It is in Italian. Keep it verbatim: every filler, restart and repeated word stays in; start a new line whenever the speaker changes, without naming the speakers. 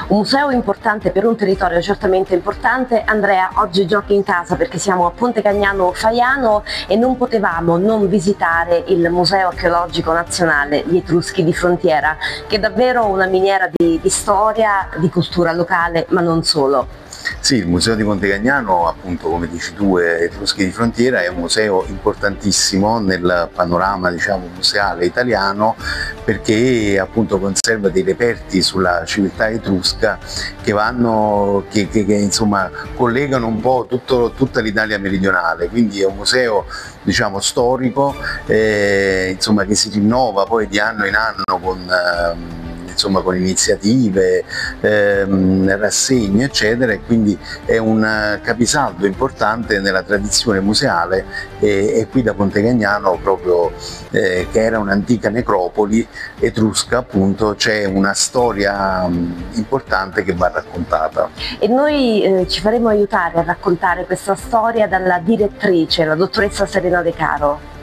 Un museo importante per un territorio certamente importante. Andrea, oggi giochi in casa perché siamo a Ponte Cagnano Faiano e non potevamo non visitare il Museo Archeologico Nazionale Gli Etruschi di Frontiera, che è davvero una miniera di, di storia, di cultura locale, ma non solo.
Sì, il Museo di Ponte Cagnano, appunto come dici tu, Etruschi di Frontiera, è un museo importantissimo nel panorama, diciamo, museale italiano, perché appunto conserva dei reperti sulla civiltà etrusca che vanno, che, che, che insomma collegano un po' tutto, tutta l'Italia meridionale, quindi è un museo, diciamo, storico, eh, insomma, che si rinnova poi di anno in anno con eh, insomma con iniziative, ehm, rassegne eccetera, e quindi è un capisaldo importante nella tradizione museale e, e qui da Ponte Cagnano, proprio eh, che era un'antica necropoli etrusca, appunto, c'è una storia um, importante che va raccontata.
E noi eh, ci faremo aiutare a raccontare questa storia dalla direttrice, la dottoressa Serena De Caro.